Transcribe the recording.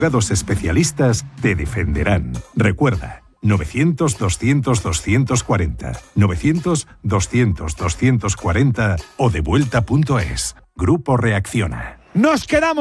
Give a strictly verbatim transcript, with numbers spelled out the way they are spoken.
abogados especialistas te defenderán. Recuerda, novecientos, doscientos, doscientos cuarenta, novecientos, doscientos, doscientos cuarenta o devuelta punto es. Grupo Reacciona. Nos quedamos